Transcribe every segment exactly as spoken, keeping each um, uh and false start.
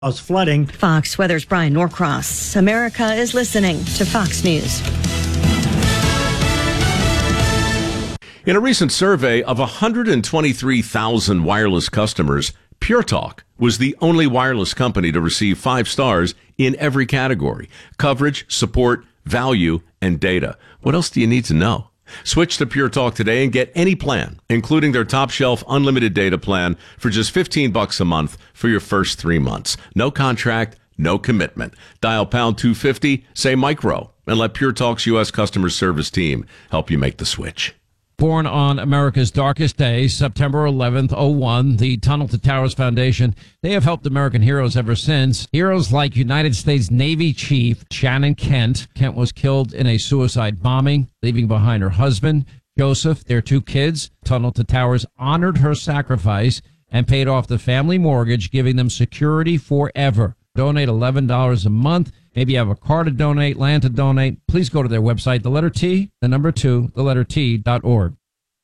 Cause flooding. Fox Weather's Brian Norcross. America is listening to Fox News. In a recent survey of one hundred twenty-three thousand wireless customers, Pure Talk was the only wireless company to receive five stars in every category: coverage, support, value, and data. What else do you need to know? Switch to Pure Talk today and get any plan, including their top shelf unlimited data plan, for just fifteen bucks a month for your first three months. No contract, no commitment. Dial pound two fifty, say micro, and let Pure Talk's U S customer service team help you make the switch. Born on America's darkest day, September eleventh, oh one, the Tunnel to Towers Foundation, they have helped American heroes ever since. Heroes like United States Navy Chief Shannon Kent. Kent was killed in a suicide bombing, leaving behind her husband, Joseph, their two kids. Tunnel to Towers honored her sacrifice and paid off the family mortgage, giving them security forever. Donate eleven dollars a month. Maybe you have a car to donate, land to donate. Please go to their website, the letter T, the number two, the letter T dot org.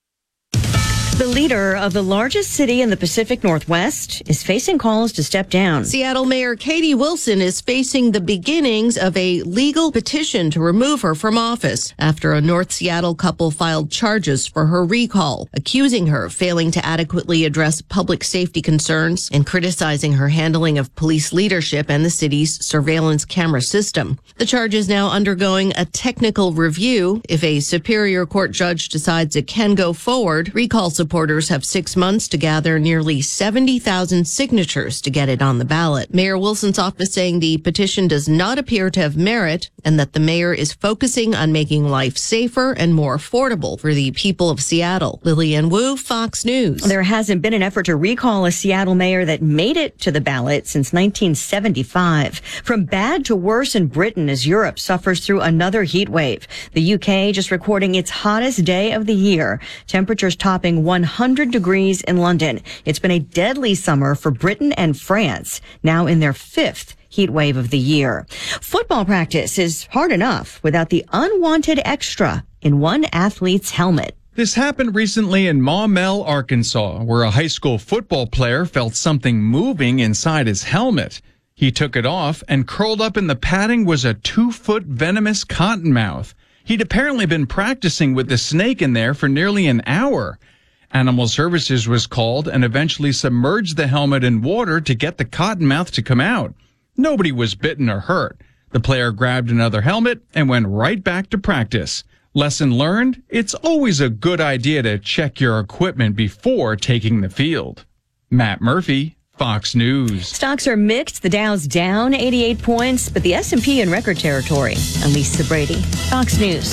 The leader of the largest city in the Pacific Northwest is facing calls to step down. Seattle Mayor Katie Wilson is facing the beginnings of a legal petition to remove her from office after a North Seattle couple filed charges for her recall, accusing her of failing to adequately address public safety concerns and criticizing her handling of police leadership and the city's surveillance camera system. The charge is now undergoing a technical review. If a Superior Court judge decides it can go forward, recall supporters have six months to gather nearly seventy thousand signatures to get it on the ballot. Mayor Wilson's office saying the petition does not appear to have merit and that the mayor is focusing on making life safer and more affordable for the people of Seattle. Lillian Wu, Fox News. There hasn't been an effort to recall a Seattle mayor that made it to the ballot since nineteen seventy-five. From bad to worse in Britain as Europe suffers through another heat wave. The U K just recording its hottest day of the year. Temperatures topping one hundred degrees in London. It's been a deadly summer for Britain and France, now in their fifth heat wave of the year. Football practice is hard enough without the unwanted extra in one athlete's helmet. This happened recently in Maumelle, Arkansas, where a high school football player felt something moving inside his helmet. He took it off, and curled up in the padding was a two-foot venomous cottonmouth. He'd apparently been practicing with the snake in there for nearly an hour. Animal Services was called and eventually submerged the helmet in water to get the cottonmouth to come out. Nobody was bitten or hurt. The player grabbed another helmet and went right back to practice. Lesson learned, it's always a good idea to check your equipment before taking the field. Matt Murphy, Fox News. Stocks are mixed. The Dow's down eighty-eight points, but the S and P in record territory. I'm Lisa Brady, Fox News.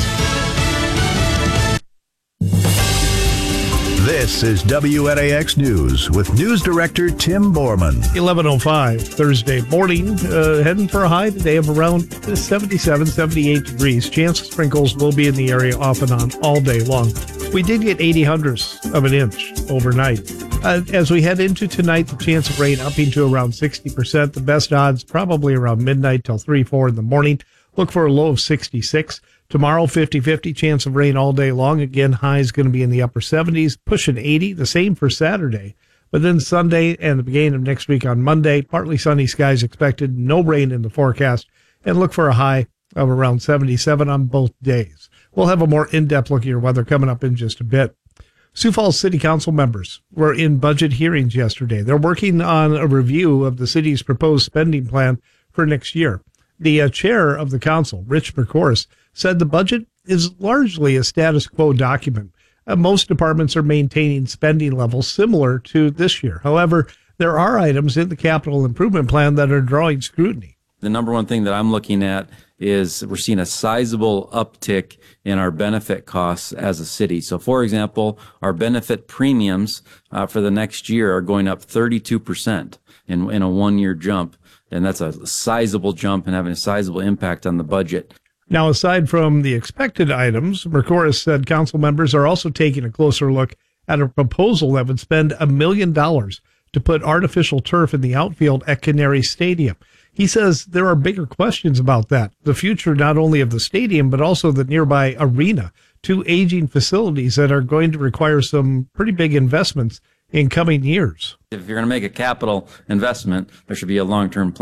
This is W N A X News with News Director Tim Borman. eleven oh five Thursday morning, uh, heading for a high today of around seventy-seven, seventy-eight degrees. Chance of sprinkles will be in the area off and on all day long. We did get eighty hundredths of an inch overnight. Uh, as we head into tonight, the chance of rain upping to around sixty percent. The best odds probably around midnight till three, four in the morning. Look for a low of sixty-six. Tomorrow, fifty-fifty chance of rain all day long. Again, high is going to be in the upper seventies, pushing eighty. The same for Saturday. But then Sunday and the beginning of next week on Monday, partly sunny skies expected, no rain in the forecast, and look for a high of around seventy-seven on both days. We'll have a more in-depth look at your weather coming up in just a bit. Sioux Falls City Council members were in budget hearings yesterday. They're working on a review of the city's proposed spending plan for next year. The uh, chair of the council, Rich McCourse, said the budget is largely a status quo document. Uh, most departments are maintaining spending levels similar to this year. However, there are items in the capital improvement plan that are drawing scrutiny. The number one thing that I'm looking at is we're seeing a sizable uptick in our benefit costs as a city. So, for example, our benefit premiums uh, for the next year are going up thirty-two percent in, in a one-year jump. And that's a sizable jump and having a sizable impact on the budget. Now, aside from the expected items, McCourse said council members are also taking a closer look at a proposal that would spend a million dollars to put artificial turf in the outfield at Canary Stadium. He says there are bigger questions about that. The future not only of the stadium, but also the nearby arena, two aging facilities that are going to require some pretty big investments in coming years. If you're going to make a capital investment, there should be a long-term plan.